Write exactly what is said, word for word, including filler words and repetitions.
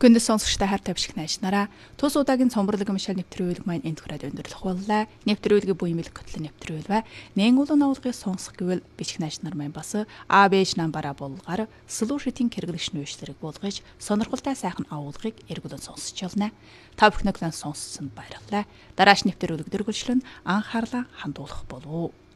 Гүндэс сонсогчтой хайр тавьчих найшнараа тус удаагийн цомборлог мишэл нэвтрүүлэг маань энд хүрээд өндөрлөх боллаа. Нэвтрүүлгийн буян мэлэг хөтлөн нэвтрүүлвэ. Нэн улуун авуулгыг сонсох гэвэл бичих найшнар маань бас А Б Ж намбараа болгоор слушатын хэрэглэгч нөөшлөрийг болгож сонирхолтой сайхан авуулгыг эргүүлэн сонсч болно. Та бүхнийгээ сонссонд баярлалаа. Дараач нэвтрүүлэг дөрвөлжлөн анхаарлаа хандуулах болов.